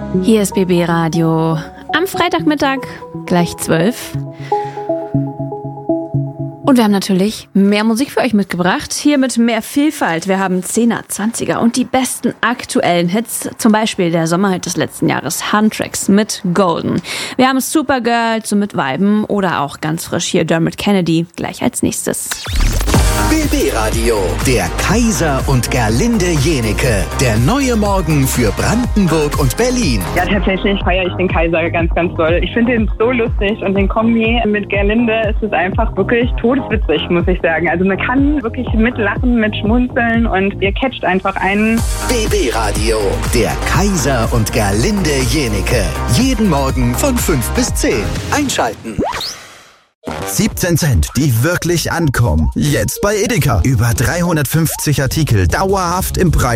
Hier ist BB Radio am Freitagmittag, gleich 12. Und wir haben natürlich mehr Musik für euch mitgebracht. Hier mit mehr Vielfalt. Wir haben 10er, 20er und die besten aktuellen Hits. Zum Beispiel der Sommerhit des letzten Jahres, Huntrix mit Golden. Wir haben Supergirl zum Mitviben oder auch ganz frisch hier Dermot Kennedy gleich als nächstes. BB Radio, der Kaiser und Gerlinde Jenecke. Der neue Morgen für Brandenburg und Berlin. Ja, tatsächlich feiere ich den Kaiser ganz, ganz doll. Ich finde ihn so lustig und den Kombi mit Gerlinde ist es einfach wirklich todeswitzig, muss ich sagen. Also man kann wirklich mitlachen, mitschmunzeln und ihr catcht einfach einen. BB Radio, der Kaiser und Gerlinde Jenecke. Jeden Morgen von 5 bis 10. Einschalten. 17 Cent, die wirklich ankommen. Jetzt bei Edeka. Über 350 Artikel, dauerhaft im Preis.